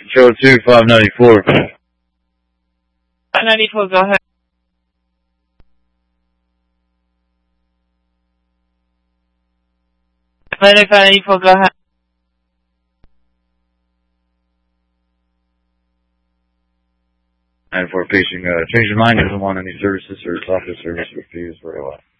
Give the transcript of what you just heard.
Control 2, 594. 594, go ahead. 594, go ahead. 94 patient, change your mind, doesn't want any services or office service refused. Very well.